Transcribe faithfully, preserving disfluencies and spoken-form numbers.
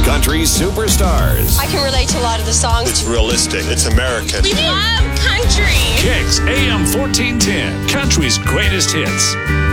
Country superstars. I can relate to a lot of the songs. It's realistic. It's American. We love country. Kicks A M fourteen ten, Country's greatest hits.